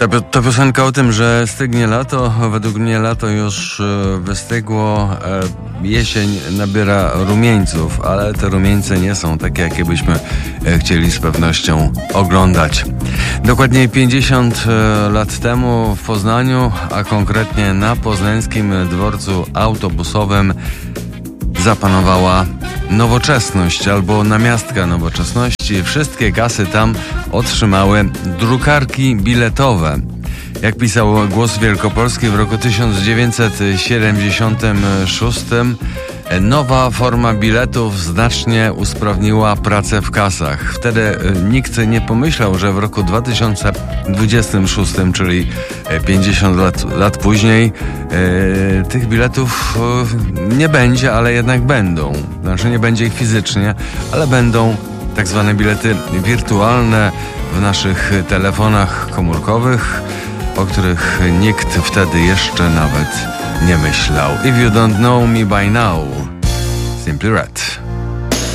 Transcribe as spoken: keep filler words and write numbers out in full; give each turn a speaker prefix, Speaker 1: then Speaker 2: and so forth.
Speaker 1: Ta, pi- ta piosenka o tym, że stygnie lato, według mnie lato już e, wystygło, e, jesień nabiera rumieńców, ale te rumieńce nie są takie, jakie byśmy e, chcieli z pewnością oglądać. Dokładnie pięćdziesiąt e, lat temu w Poznaniu, a konkretnie na poznańskim dworcu autobusowym zapanowała nowoczesność albo namiastka nowoczesności. Wszystkie kasy tam otrzymały drukarki biletowe. Jak pisał Głos Wielkopolski w roku tysiąc dziewięćset siedemdziesiątym szóstym, nowa forma biletów znacznie usprawniła pracę w kasach. Wtedy nikt nie pomyślał, że w roku dwa tysiące dwudziestym szóstym, czyli pięćdziesiąt lat, lat później, e, tych biletów e, nie będzie, ale jednak będą. Znaczy nie będzie ich fizycznie, ale będą tak zwane bilety wirtualne w naszych telefonach komórkowych, o których nikt wtedy jeszcze nawet nie myślał. If you don't know me by now, Simply Red.